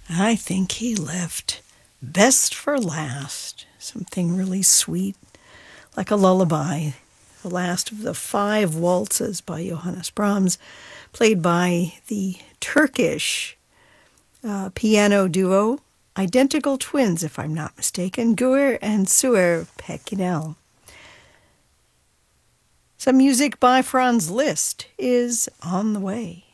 I think he left best for last. Something really sweet, like a lullaby. The last of the 5 waltzes by Johannes Brahms, played by the Turkish piano duo, identical twins, if I'm not mistaken, Gur and Suer Pekinel. Some music by Franz Liszt is on the way.